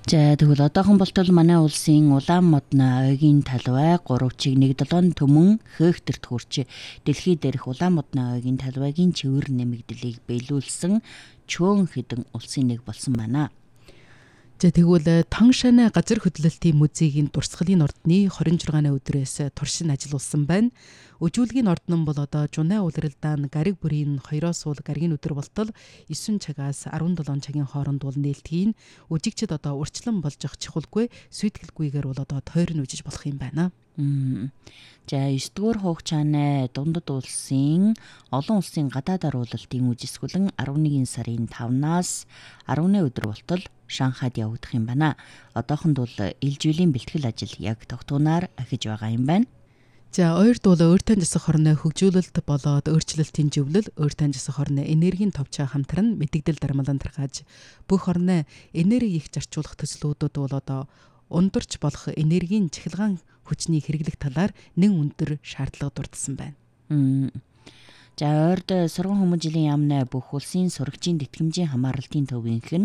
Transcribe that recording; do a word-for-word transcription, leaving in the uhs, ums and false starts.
За тэгвэл одоохон болтол манай улсын улаан модны ойгийн талбай гурвчиг нэг долоон төмөн хектарт хүрч дэлхий дээрх улаан модны ойгийн талбайгийн цэвэр нэмэгдлийг биелүүлсэн чөөн хэдэн улсын нэг болсон байна. За тэгвэл Тоншаны газар хөдлөлтийн музейгийн дурсгалын ордны хорин жургааны өдрөөс туршин ажиллуулсан байна. Өжүүлгийн ордон бол одоо Жунай улиралдаа гариг бүрийн хоёроос суул гаригийн өдөр болтол девять цагаас дөрвөн цагийн хооронд бол нээлтгийн үжигчд одоо урьдчилан болж ах чухалгүй сүйтгэлгүйгээр бол одоо тойрон үжиж болох юм байна. За девять дугаар хугацааны дундад улсын олон улсын гадаад оруулалтын үжисгүлэн eleven сарын тавнаас ten өдөр болтол Шанхайд явагдах юм байна. Одоохонд бол ээлжилийн бэлтгэл ажил яг тогтунаар ахиж байгаа юм байна. За ойрд бол өөртөө засах хорны хөгжүүлэлт болоод өөрчлөлтийн живлэл өөртөө засах хорны энергийн товчоо хамтран мэдэгдэл дармалан тархаж бүх хорны энерги их зарцуулах төслүүдүүд бол одоо ундурч болох энергийн чахилгаан хүчний хэрэглэх талаар нэн өндөр шаардлага дурдсан байна. За ойрд сургууль хүмүүжлийн яамны бүх улсын сурагчийн тэтгэмжийн хамааралтын төвийнх нь